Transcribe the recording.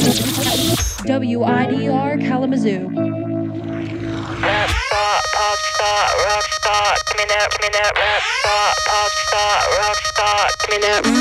WIDR Kalamazoo. Rap star, pop star, rock star, give me that rap star, pop star, rock star, give me that.